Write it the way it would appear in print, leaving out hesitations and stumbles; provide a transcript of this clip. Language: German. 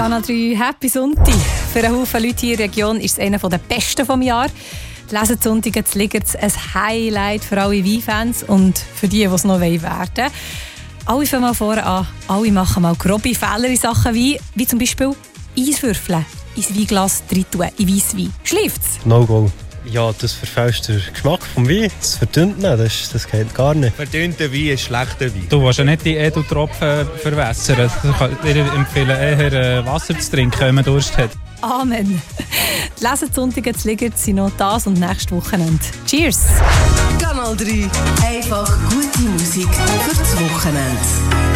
Kanal 3, Happy Sonntag. Für einen Haufen Leute hier in der Region ist es einer der besten des Jahres. Die Lesensonntage zu Ligerz ein Highlight für alle Weinfans und für die es noch werden wollen. Alle fangen mal vorne an, alle machen mal grobe Fehler in Sachen Wein, wie zum Beispiel Eiswürfeln ins Weinglas rein tun, in Weisswein. Schläft's? No-go. Ja, das verfälscht den Geschmack vom Wein. Das verdünnt ihn, das geht gar nicht. Verdünnter Wein ist schlechter Wein. Du willst ja nicht die Edeltropfen verwässern. Ich kann dir empfehlen, eher Wasser zu trinken, wenn man Durst hat. Amen. Die Lesensonntage zu Ligerz sind noch das und nächstes Wochenende. Cheers! Kanal 3. Einfach gute Musik für das Wochenende.